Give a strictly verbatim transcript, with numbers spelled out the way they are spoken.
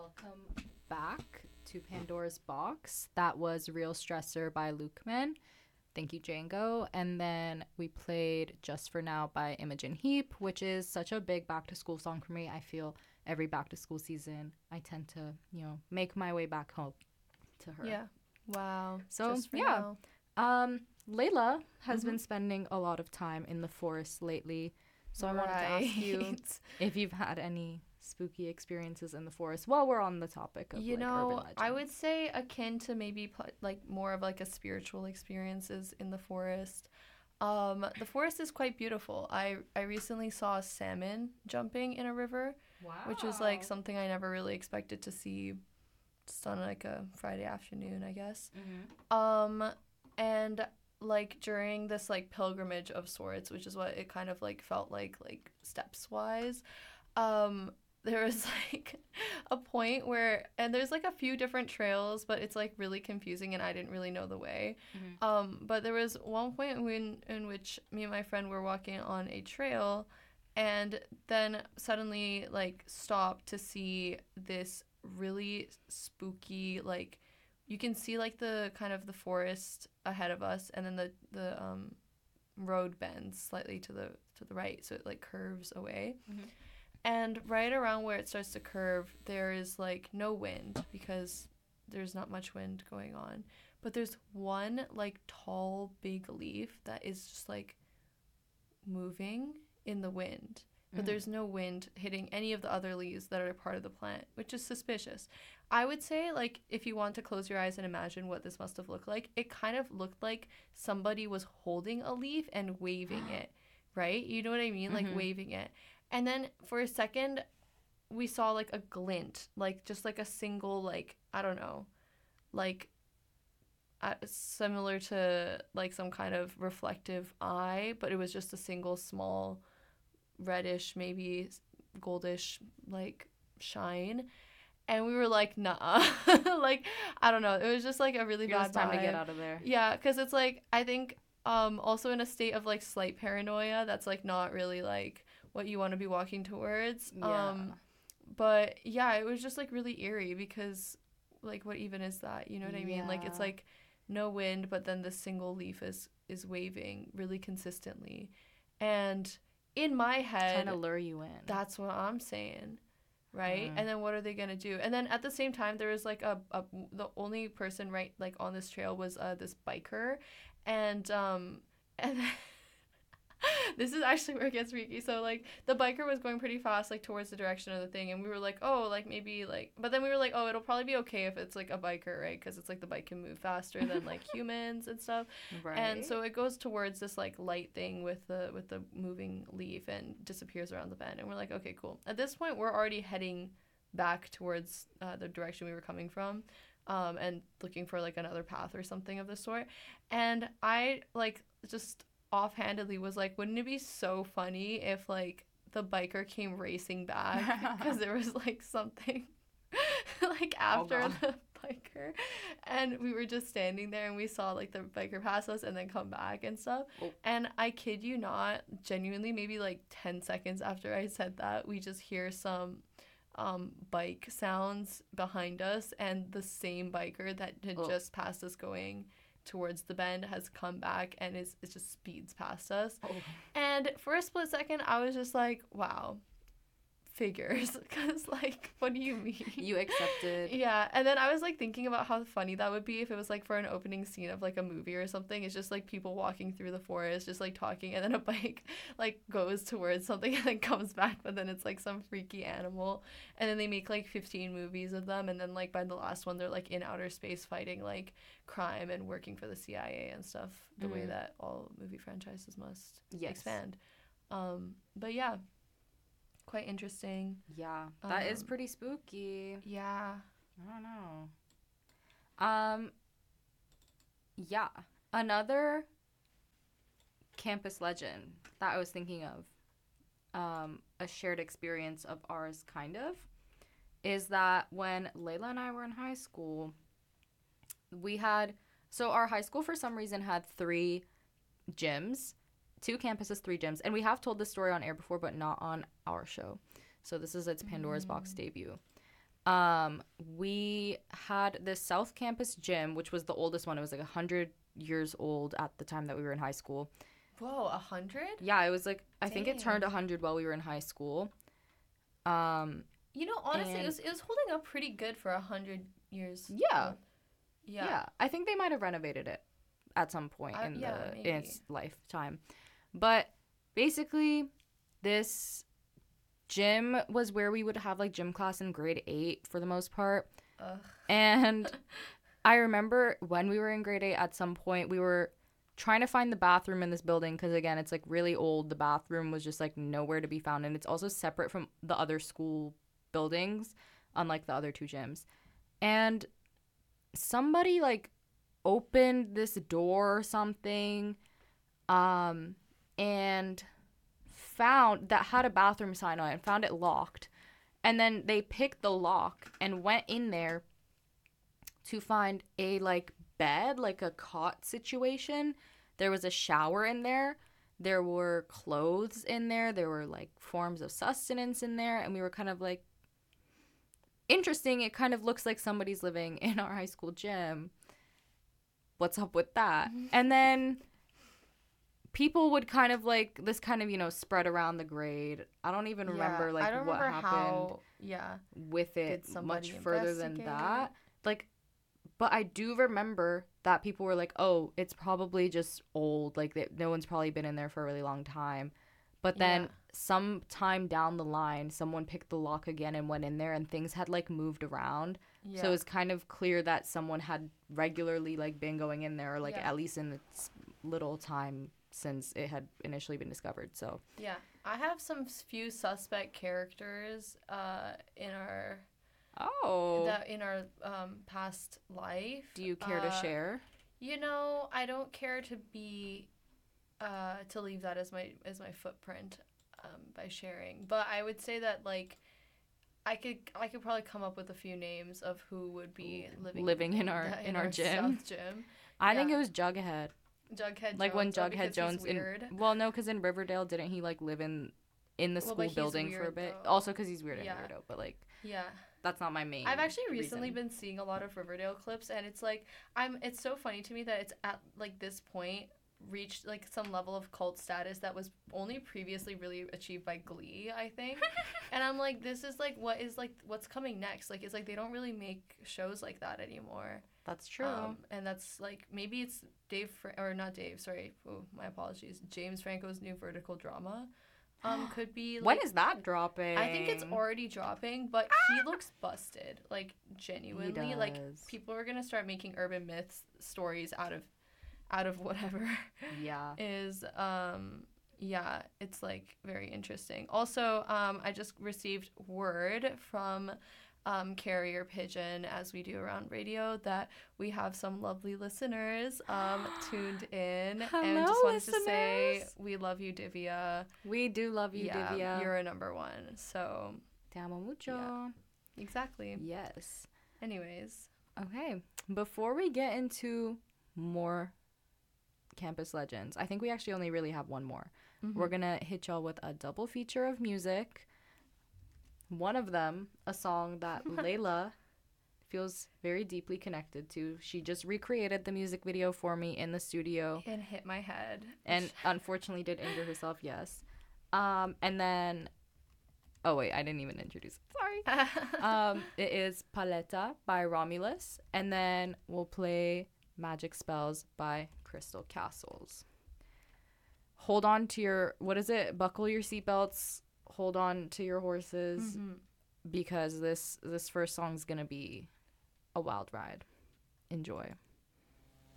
welcome back to Pandora's Box. That was Real Stressor by Lukeman. Thank you, Django. And then we played Just For Now by Imogen Heap, which is such a big back to school song for me. I feel every back to school season, I tend to, you know, make my way back home to her. Yeah. Wow. So, Just for yeah. now. Um, Layla has Mm-hmm. been spending a lot of time in the forest lately. So I wanted to ask you Right. if you've had any spooky experiences in the forest while we're on the topic of You like know, urban legends. I would say akin to maybe pl- like more of like a spiritual experiences in the forest. Um, the forest is quite beautiful. I I recently saw a salmon jumping in a river, Wow. which is like something I never really expected to see just on like a Friday afternoon, I guess. Mm-hmm. Um, and like during this like pilgrimage of sorts, which is what it kind of like felt like, like steps wise, um, there was like a point where, and there's like a few different trails, but it's like really confusing, and I didn't really know the way. Mm-hmm. Um, but there was one point when in which me and my friend were walking on a trail, and then suddenly like stopped to see this really spooky like you can see like the kind of the forest ahead of us, and then the the um road bends slightly to the to the right, so it like curves away. Mm-hmm. And right around where it starts to curve, there is like no wind because there's not much wind going on, but there's one like tall big leaf that is just like moving in the wind, but Mhm. there's no wind hitting any of the other leaves that are part of the plant, which is suspicious. I would say, like, if you want to close your eyes and imagine what this must have looked like, it kind of looked like somebody was holding a leaf and waving it, right? You know what I mean? Like, Mhm. waving it. And then for a second, we saw, like, a glint, like, just like a single, like, I don't know, like, uh, similar to, like, some kind of reflective eye, but it was just a single small reddish, maybe goldish, like shine, and we were like, nah, like I don't know. It was just like a really It bad was time to vibe. get out of there. Yeah, because it's like I think um also in a state of like slight paranoia. That's like not really like what you want to be walking towards. Yeah. Um, but yeah, it was just like really eerie because like what even is that? You know what I mean? Like it's Yeah. like no wind, but then the single leaf is is waving really consistently, and in my head, Trying to lure you in. that's what I'm saying, right? Mm. And then what are they gonna do? And then at the same time, there was like a, a the only person right like on this trail was uh this biker, and um and this is actually where it gets freaky. So like the biker was going pretty fast like towards the direction of the thing, and we were like, oh, like maybe like, but then we were like, oh, it'll probably be okay if it's like a biker, right? Because it's like the bike can move faster than like humans and stuff. Right. And so it goes towards this like light thing with the with the moving leaf and disappears around the bend, and we're like, okay, cool. At this point, we're already heading back towards uh, the direction we were coming from, um, and looking for like another path or something of the sort. And I like just offhandedly was like, wouldn't it be so funny if like the biker came racing back because there was like something like after God. the biker, and we were just standing there and we saw like the biker pass us and then come back and stuff. Oh. And I kid you not, genuinely maybe like ten seconds after I said that, we just hear some um bike sounds behind us, and the same biker that had Oh. just passed us going towards the bend has come back and is it just speeds past us. Oh. And for a split second, I was just like, wow, figures. Because, like, what do you mean? You accepted. Yeah. And then I was, like, thinking about how funny that would be if it was, like, for an opening scene of, like, a movie or something. It's just, like, people walking through the forest, just, like, talking, and then a bike, like, goes towards something and then comes back, but then it's, like, some freaky animal. And then they make, like, fifteen movies of them, and then, like, by the last one, they're, like, in outer space fighting, like, crime and working for the C I A and stuff, the way Mhm. that all movie franchises must Yes. expand. Um, but yeah, quite interesting. Yeah. That is Um, pretty spooky. Yeah. I don't know. Um, yeah. Another campus legend that I was thinking of, um, a shared experience of ours, kind of, is that when Layla and I were in high school, we had, so our high school for some reason had three gyms, two campuses, three gyms, and we have told this story on air before, but not on our show. So this is its Pandora's Box Mm. debut. um, we had this South Campus gym, which was the oldest one. It was like one hundred years old at the time that we were in high school. Whoa, a hundred? Yeah, it was like, I think it Dang. turned one hundred while we were in high school. Um, You know, honestly, And- it was it was holding up pretty good for a hundred years. Yeah. old. yeah. Yeah. I think they might have renovated it at some point Uh, in yeah, the in maybe. its lifetime. But basically, this gym was where we would have like gym class in grade eight for the most part. Ugh. And I remember when we were in grade eight, at some point, we were trying to find the bathroom in this building because, again, it's like really old. The bathroom was just like nowhere to be found. And it's also separate from the other school buildings, unlike the other two gyms. And somebody like opened this door or something um, and found that had a bathroom sign on it and found it locked. And then they picked the lock and went in there to find a like bed, like a cot situation. There was a shower in there. There were clothes in there. There were like forms of sustenance in there. And we were kind of like, interesting. It kind of looks like somebody's living in our high school gym. What's up with that? And then people would kind of like, this kind of, you know, spread around the grade. I don't even remember Yeah, like I don't what remember happened how, yeah. with it Did somebody much further than investigate that. it? Like, but I do remember that people were like, oh, it's probably just old. Like, they, no one's probably been in there for a really long time. But then Yeah. some time down the line, someone picked the lock again and went in there, and things had, like, moved around. Yeah. So it was kind of clear that someone had regularly, like, been going in there, or, like, Yeah. at least in the s- little time since it had initially been discovered. So, Yeah, I have some s- few suspect characters uh, in our oh, that in our um, past life. do you care to Uh, share? You know, I don't care to be uh, to leave that as my as my footprint um, by sharing, but I would say that like I could I could probably come up with a few names of who would be living Living in our- yeah, in our gym. South gym. I think yeah. it was Jughead. Jughead Like when Jones, oh, Jughead because Jones he's weird. in well no because in Riverdale didn't he like live in in the Well, school but he's building for a weird, bit, though. also because he's weird Yeah. and weirdo, but like Yeah. that's not my main I've actually recently reason. been seeing a lot of Riverdale clips, and it's like I'm. It's so funny to me that it's at like this point reached like some level of cult status that was only previously really achieved by Glee, I think. And I'm like, this is like what is like what's coming next? Like it's like they don't really make shows like that anymore. That's true. Um, and that's like maybe it's Dave Fra- or not Dave. Sorry, oh, my apologies. James Franco's new vertical drama. Um, could be like, when is that dropping? I think it's already dropping, but he looks busted. Like genuinely, like does. people are gonna start making urban myths stories out of, out of whatever Yeah. is. Um, yeah, it's like very interesting. Also, um, I just received word from, um, Carrier Pigeon, as we do around radio, that we have some lovely listeners, um, tuned in, and Hello, just wanted to say listeners. we love you, Divya. We do love you, yeah, Divya. you're a number one. So Te amo mucho. Yeah. exactly. Yes. Anyways, Okay. Before we get into more campus legends, I think we actually only really have one more. Mm-hmm. We're gonna hit y'all with a double feature of music. One of them, a song that Layla feels very deeply connected to. She just recreated the music video for me in the studio, and hit my head. and unfortunately did injure herself. Yes. Um, and then, oh wait, I didn't even introduce it. Sorry. Um, it is Paleta by Romulus, and then we'll play Magic Spells by Crystal Castles. Hold on to your, what is it? Buckle your seatbelts. Hold on to your horses, Mhm. because this this first song's gonna be a wild ride. Enjoy.